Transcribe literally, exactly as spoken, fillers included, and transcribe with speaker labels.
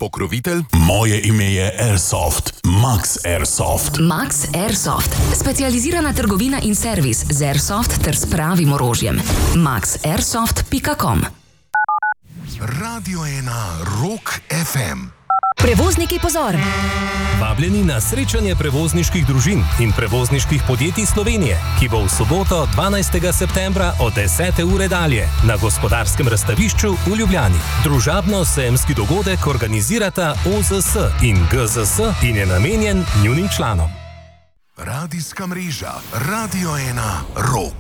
Speaker 1: pokrovitelj? Moje ime je Airsoft. Max Airsoft.
Speaker 2: Max Airsoft. Specializirana trgovina in servis z Airsoft ter s pravim orožjem. max airsoft pika com.
Speaker 1: Radio ena Rock ef em.
Speaker 2: Prevozniki, pozor!
Speaker 3: Vabljeni na srečanje prevozniških družin in prevozniških podjetij Slovenije, ki bo v soboto dvanajstega septembra od desete ure dalje na Gospodarskem razstavišču v Ljubljani. Družabno-sejemski dogodek organizirata O Z S in G Z S in je namenjen njunim članom.
Speaker 1: Radijska mreža Radio ena Rock.